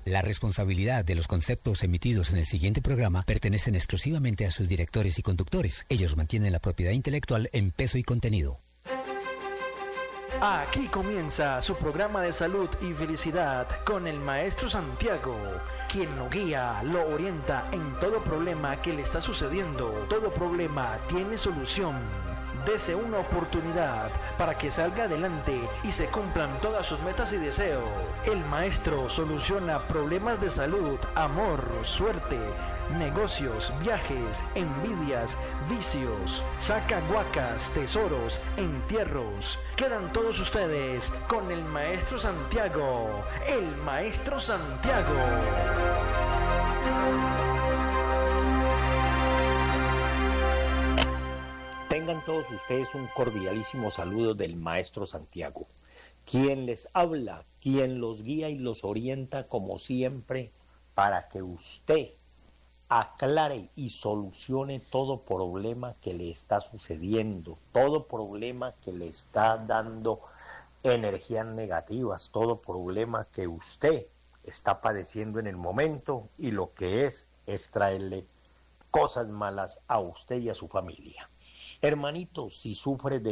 La responsabilidad de los conceptos emitidos en el siguiente programa pertenecen exclusivamente a sus directores y conductores. Ellos mantienen la propiedad intelectual en peso y contenido. Aquí comienza su programa de salud y felicidad con el maestro Santiago, quien lo guía, lo orienta en todo problema que le está sucediendo. Todo problema tiene solución. Dese una oportunidad para que salga adelante y se cumplan todas sus metas y deseos. El maestro soluciona problemas de salud, amor, suerte, negocios, viajes, envidias, vicios, saca guacas, tesoros, entierros. Quedan todos ustedes con el maestro Santiago. El maestro Santiago. Tengan todos ustedes un cordialísimo saludo del maestro Santiago, quien les habla, quien los guía y los orienta como siempre para que usted aclare y solucione todo problema que le está sucediendo, todo problema que le está dando energías negativas, todo problema que usted está padeciendo en el momento y lo que es traerle cosas malas a usted y a su familia. Hermanito, si sufre de